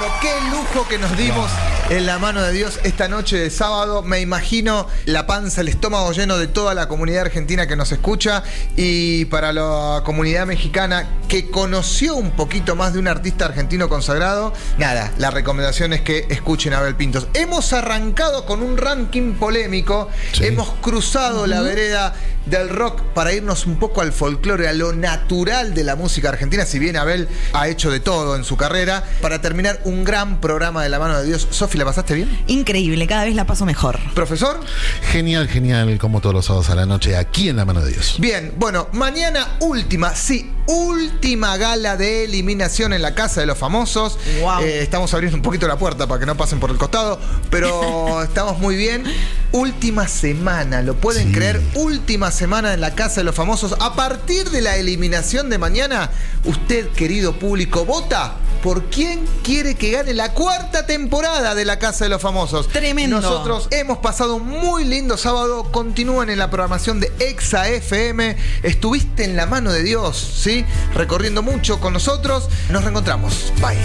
qué lujo que nos dimos en la mano de Dios esta noche de sábado. Me imagino la panza, el estómago lleno de toda la comunidad argentina que nos escucha, y para la comunidad mexicana que conoció un poquito más de un artista argentino consagrado. Nada, la recomendación es que escuchen a Abel Pintos. Hemos arrancado con un ranking polémico, sí. Hemos cruzado la vereda del rock para irnos un poco al folclore, a lo natural de la música argentina, si bien Abel ha hecho de todo en su carrera, para terminar un gran programa de la mano de Dios. Sofi, ¿la pasaste bien? Increíble, cada vez la paso mejor. ¿Profesor? Genial, genial, como todos los sábados a la noche, aquí en la mano de Dios. Bien, bueno, mañana última gala de eliminación en la Casa de los Famosos. Wow. Estamos abriendo un poquito la puerta para que no pasen por el costado, pero estamos muy bien. Última semana, ¿lo pueden creer? Última semana en la Casa de los Famosos. A partir de la eliminación de mañana, usted, querido público, vota por quién quiere que gane la 4ª temporada de la Casa de los Famosos. Tremendo. Nosotros hemos pasado un muy lindo sábado. Continúan en la programación de Exa FM. Estuviste en la mano de Dios, ¿sí? Recorriendo mucho con nosotros. Nos reencontramos. Bye.